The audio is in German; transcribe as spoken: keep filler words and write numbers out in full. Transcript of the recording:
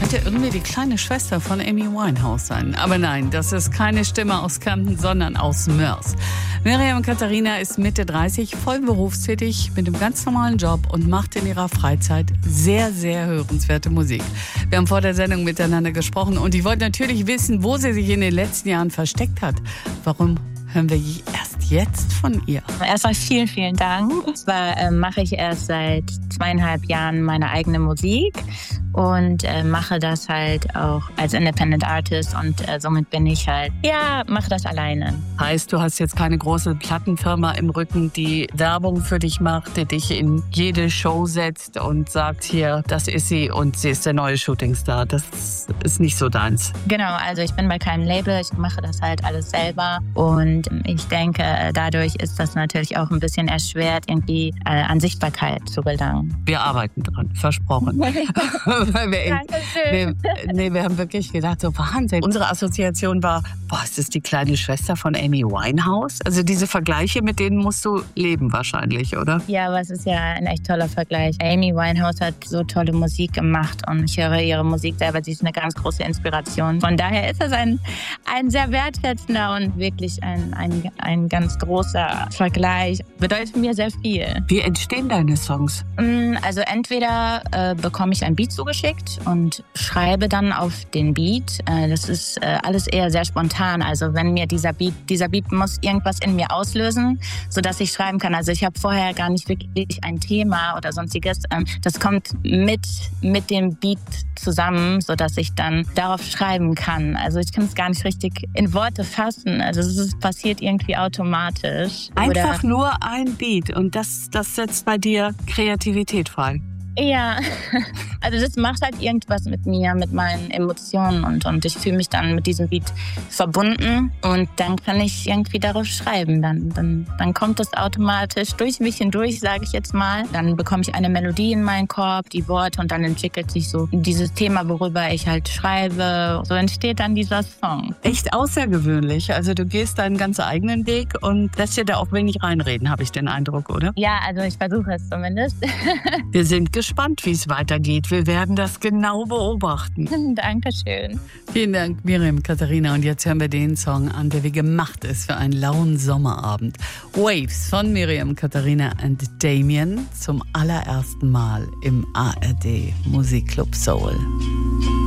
sollte irgendwie die kleine Schwester von Amy Winehouse sein. Aber nein, das ist keine Stimme aus Camden, sondern aus Mörs. Miriam Katharina ist Mitte dreißig, voll berufstätig, mit einem ganz normalen Job und macht in ihrer Freizeit sehr, sehr hörenswerte Musik. Wir haben vor der Sendung miteinander gesprochen und ich wollte natürlich wissen, wo sie sich in den letzten Jahren versteckt hat. Warum hören wir erst jetzt von ihr? Erstmal vielen, vielen Dank. Zwar äh, mache ich erst seit zweieinhalb Jahren meine eigene Musik und äh, mache das halt auch als Independent Artist und äh, somit bin ich halt, ja, mache das alleine. Heißt, du hast jetzt keine große Plattenfirma im Rücken, die Werbung für dich macht, die dich in jede Show setzt und sagt, hier, das ist sie und sie ist der neue Shootingstar. Das ist nicht so deins. Genau, also ich bin bei keinem Label, ich mache das halt alles selber und ich denke, dadurch ist das natürlich auch ein bisschen erschwert, irgendwie äh, an Sichtbarkeit zu gelangen. Wir arbeiten dran, versprochen. Weil wir, wir, nee, wir haben wirklich gedacht, so Wahnsinn. Unsere Assoziation war, boah, ist das die kleine Schwester von Amy Winehouse? Also diese Vergleiche, mit denen musst du leben wahrscheinlich, oder? Ja, aber es ist ja ein echt toller Vergleich. Amy Winehouse hat so tolle Musik gemacht und ich höre ihre Musik selber. Sie ist eine ganz große Inspiration. Von daher ist das ein, ein sehr wertschätzender und wirklich ein, ein, ein ganz großer Vergleich. Bedeutet mir sehr viel. Wie entstehen deine Songs? Also entweder äh, bekomme ich ein Beat zugeschickt und schreibe dann auf den Beat. Äh, das ist äh, alles eher sehr spontan. Also wenn mir dieser Beat, dieser Beat muss irgendwas in mir auslösen, sodass ich schreiben kann. Also ich habe vorher gar nicht wirklich ein Thema oder sonstiges. Ähm, das kommt mit, mit dem Beat zusammen, sodass ich dann darauf schreiben kann. Also ich kann es gar nicht richtig in Worte fassen. Also es ist, passiert irgendwie automatisch. Einfach oder nur ein Beat und das, das setzt bei dir Kreativität frei. Ja, also das macht halt irgendwas mit mir, mit meinen Emotionen und, und ich fühle mich dann mit diesem Beat verbunden und dann kann ich irgendwie darauf schreiben. Dann, dann, dann kommt das automatisch durch mich hindurch, sage ich jetzt mal. Dann bekomme ich eine Melodie in meinen Korb, die Worte und dann entwickelt sich so dieses Thema, worüber ich halt schreibe. So entsteht dann dieser Song. Echt außergewöhnlich. Also du gehst deinen ganz eigenen Weg und lässt dir da auch wenig reinreden, habe ich den Eindruck, oder? Ja, also ich versuche es zumindest. Wir sind gespannt, wie es weitergeht. Wir werden das genau beobachten. Dankeschön. Vielen Dank, Miriam Katharina. Und jetzt hören wir den Song an, der wie gemacht ist für einen lauen Sommerabend. Waves von Miriam Katharina und Damien zum allerersten Mal im A R D Musikclub Soul.